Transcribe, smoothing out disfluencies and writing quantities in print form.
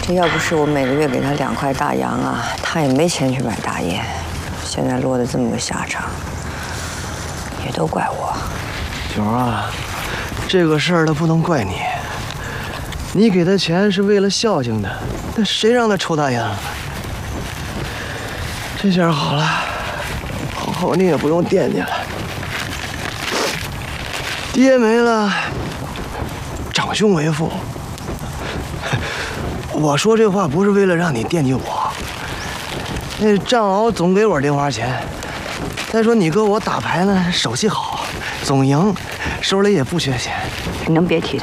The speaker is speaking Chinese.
这要不是我每个月给他2块大洋啊，他也没钱去买大烟。现在落得这么个下场，也都怪我。 九儿啊，这个事儿他不能怪你。你给他钱是为了孝敬他，那谁让他抽大烟了？这下好了，以后你也不用惦记了。爹没了，长兄为父。我说这话不是为了让你惦记我。那张敖总给我零花钱，再说你哥我打牌呢，手气好，总赢，手里也不缺钱。 你能别提他？